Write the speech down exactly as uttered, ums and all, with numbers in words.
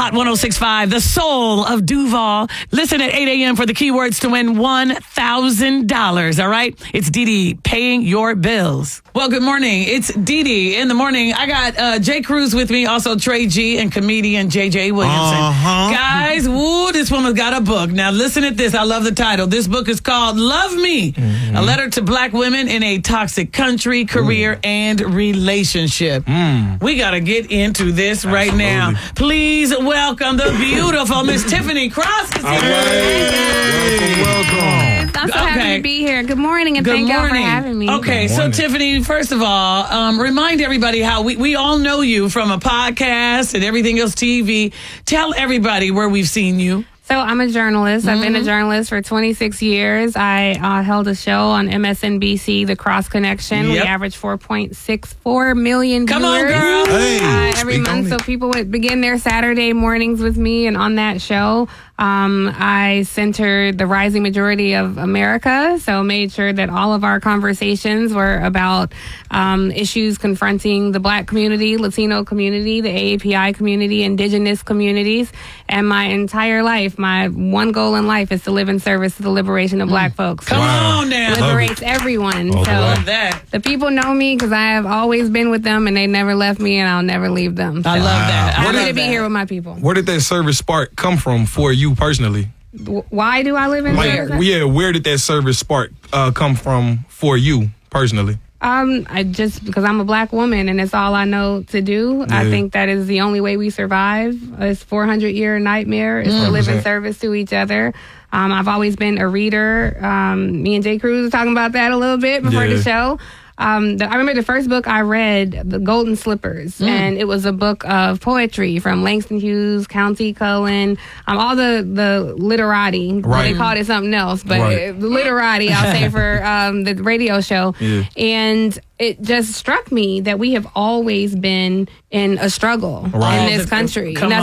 Hot one oh six point five, the soul of Duval. Listen at eight a.m. for the keywords to win one thousand dollars, all right? It's Dee Dee paying your bills. Well, good morning. It's Dee Dee in the morning. I got uh, Jay Cruz with me, also Trey G and comedian J J Williamson. Uh-huh. Guys, woo, this woman's got a book. Now, listen at this. I love the title. This book is called Love Me, mm-hmm. a letter to black women in a toxic country, career, mm. and relationship. Mm. We got to get into this right Absolutely. now. Please welcome the beautiful Miss Tiffany Cross. All right. Welcome, welcome. I'm so happy Okay. to be here. Good morning, and Good thank morning. y'all for having me. Okay, so Tiffany, first of all, um, remind everybody how we, we all know you from a podcast and everything else T V. Tell everybody where we've seen you. So I'm a journalist. Mm-hmm. I've been a journalist for twenty-six years. I uh, held a show on M S N B C, The Cross Connection. Yep. We averaged four point six four million Come viewers. on, girl. Hey, uh, every speak month. on So it. people would begin their Saturday mornings with me, and on that show, um, I centered the rising majority of America. So made sure that all of our conversations were about um, issues confronting the Black community, Latino community, the A A P I community, indigenous communities. And my entire life, my one goal in life is to live in service to the liberation of Black folks. Come Wow. on now. Liberates everyone. Oh, so Love that. the people know me because I have always been with them, and they never left me, and I'll never leave them. So I love that. I I'm happy love to be that. here with my people. Where did that service spark come from for you personally? W- Why do I live in Like, service? yeah, where did that service spark uh, come from for you personally? Um, I just because I'm a Black woman and it's all I know to do. I Yeah. think that is the only way we survive. This four hundred year nightmare is to live in service to each other. Um, I've always been a reader. Um, me and Jay Cruz were talking about that a little bit before Yeah. the show. Um, the, I remember the first book I read, The Golden Slippers, and it was a book of poetry from Langston Hughes, Countee Cullen, um, all the, the literati. Right. They called it something else, but Right. uh, the literati, I'll say, for um, the radio show. Yeah. And it just struck me that we have always been in a struggle Right. in this country. Come And that's